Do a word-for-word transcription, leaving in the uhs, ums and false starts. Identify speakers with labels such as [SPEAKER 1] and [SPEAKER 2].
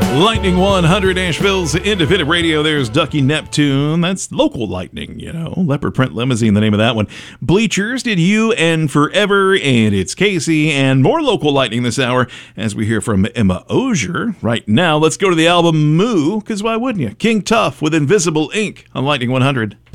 [SPEAKER 1] Lightning one hundred, Asheville's independent radio. There's Ducky Neptune. That's local lightning, you know. Leopard Print Limousine, the name of that one. Bleachers did You and Forever, and it's Casey. And more local lightning this hour as we hear from Emma Osier. Right now, let's go to the album Moo, because why wouldn't you? King Tuff with Invisible Ink on Lightning one hundred.